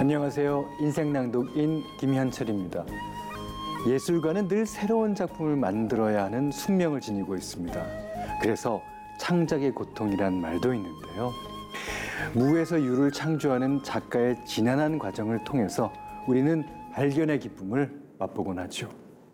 안녕하세요. 인생낭독인 김현철입니다. 예술가는 늘 새로운 작품을 만들어야 하는 숙명을 지니고 있습니다. 그래서 창작의 고통이란 말도 있는데요. 무에서 유를 창조하는 작가의 지난한 과정을 통해서 우리는 발견의 기쁨을 맛보곤 하죠.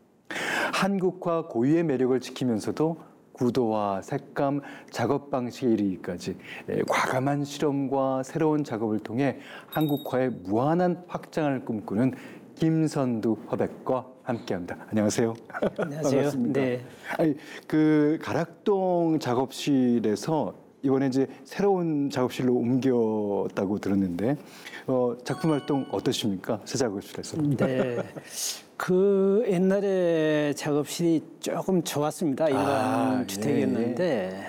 한국화 고유의 매력을 지키면서도 구도와 색감, 작업 방식에 이르기까지 과감한 실험과 새로운 작업을 통해 한국화의 무한한 확장을 꿈꾸는 김선두 화백과 함께합니다. 안녕하세요. 안녕하세요. 반갑습니다. 네. 아니, 그 가락동 작업실에서 이번에 이제 새로운 작업실로 옮겼다고 들었는데 작품 활동 어떠십니까? 새 작업실에서. 네. 그 옛날에 작업실이 조금 좋았습니다. 일반 주택이었는데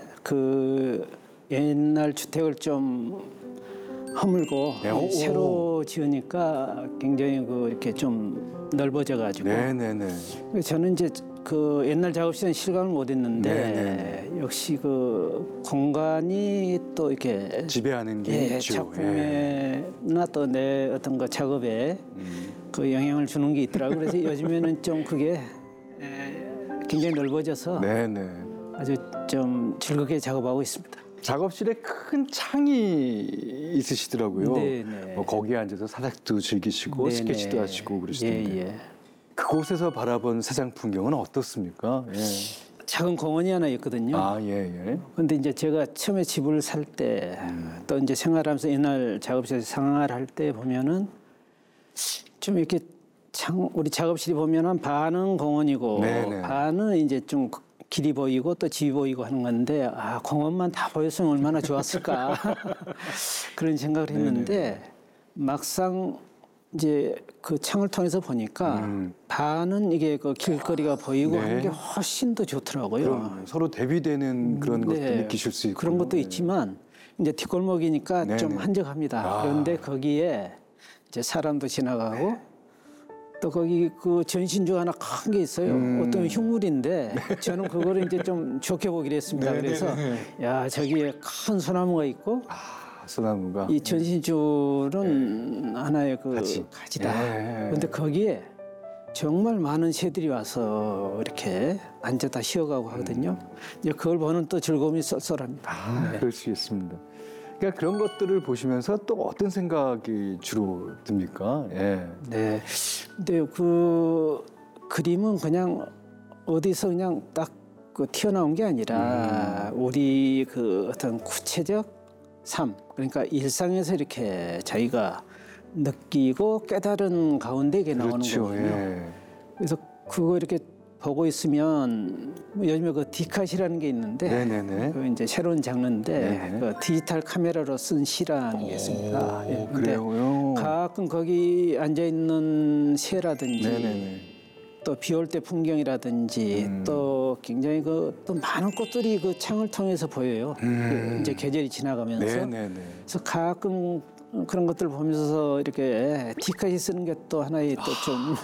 그 옛날 주택을 좀 허물고 새로 지으니까 굉장히 이렇게 좀 넓어져가지고. 네네네. 저는 이제 그 옛날 작업실은 실감을 못했는데 역시 그 공간이 또 이렇게 지배하는 게 있죠. 작품에나 또 내 어떤 그 작업에 그 영향을 주는 게 있더라고요. 그래서 요즘에는 좀 그게 굉장히 넓어져서 아주 좀 즐겁게 작업하고 있습니다. 작업실에 큰 창이 있으시더라고요. 뭐 거기에 앉아서 사색도 즐기시고 스케치도 하시고 그러시던데. 그곳에서 바라본 세상 풍경은 어떻습니까? 작은 공원이 하나 있거든요. 근데 이제 제가 처음에 집을 살 때 또 이제 생활하면서 옛날 작업실에서 생활할 때 보면은 좀 이렇게 우리 작업실이 보면은 반은 공원이고 반은 이제 좀 길이 보이고 또 집이 보이고 하는 건데 공원만 다 보였으면 얼마나 좋았을까 그런 생각을 했는데 막상 이제 그 창을 통해서 보니까 반은 이게 그 길거리가 보이고 하는 게 훨씬 더 좋더라고요. 그럼 서로 대비되는 그런 것도 느끼실 수 있고 그런 것도 있지만 이제 뒷골목이니까 좀 한적합니다. 그런데 거기에 이제 사람도 지나가고 또 거기 그 전신주 하나 큰 게 있어요. 어떤 흉물인데 저는 그거를 이제 좀 좋게 보기로 했습니다. 그래서 야 저기에 큰 소나무가 있고 소나무가 이 전신줄은 하나의 그 가지다. 그런데 거기에 정말 많은 새들이 와서 이렇게 앉았다 쉬어가고 하거든요. 이제 그걸 보는 또 즐거움이 쏠쏠합니다. 그럴 수 있습니다. 그러니까 그런 것들을 보시면서 또 어떤 생각이 주로 듭니까? 네. 근데 그 그림은 그냥 어디서 그냥 딱 그 튀어나온 게 아니라 우리 그 어떤 구체적 삶, 그러니까 일상에서 이렇게 자기가 느끼고 깨달은 가운데 이게 나오는 거거든요. 그래서 그거 이렇게 보고 있으면 요즘에 그 디컷이라는 게 있는데 그 이제 새로운 장르인데 그 디지털 카메라로 쓴 시라는 게 있습니다. 그래요. 가끔 거기 앉아 있는 새라든지 또 비 올 때 풍경이라든지 또 굉장히 또 많은 꽃들이 그 창을 통해서 보여요. 이제 계절이 지나가면서. 그래서 가끔 그런 것들 보면서 이렇게 디컷이 쓰는 게 또 하나의 또 좀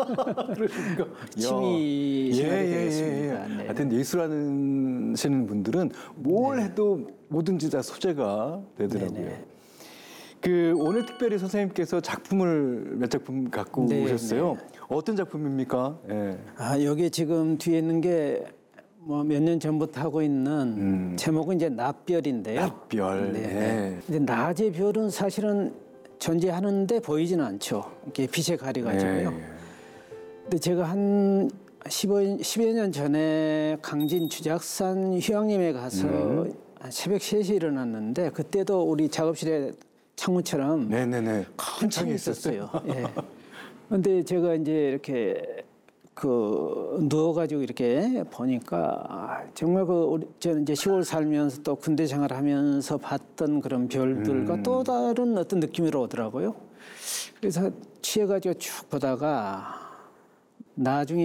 취미 생활이 되겠습니다. 하여튼 예술하시는 분들은 뭘 해도 뭐든지 다 소재가 되더라고요. 그 오늘 특별히 선생님께서 작품을 몇 작품 갖고 오셨어요. 어떤 작품입니까? 여기 지금 뒤에 있는 게 뭐 몇 년 전부터 하고 있는 제목은 이제 낮별인데요. 낮별. 근데 낮의 별은 사실은 존재하는데 보이지는 않죠. 이렇게 빛에 가려가지고요. 근데 제가 한 10여 년 전에 강진 주작산 휴양림에 가서 새벽 3시에 일어났는데 그때도 우리 작업실에 창문처럼 큰 창이 있었어요. 그런데 제가 이제 이렇게 누워가지고 이렇게 보니까 정말 저는 이제 시골 살면서 또 군대 생활하면서 봤던 그런 별들과 또 다른 어떤 느낌으로 오더라고요. 그래서 취해가지고 쭉 보다가 나중에